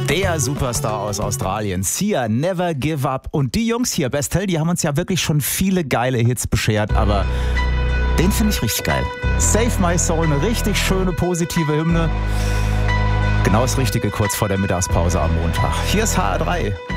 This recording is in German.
Der Superstar aus Australien, Sia, Never Give Up. Und die Jungs hier, Bestel, die haben uns ja wirklich schon viele geile Hits beschert, aber den finde ich richtig geil. Save My Soul, eine richtig schöne, positive Hymne. Genau das Richtige kurz vor der Mittagspause am Montag. Hier ist HR3.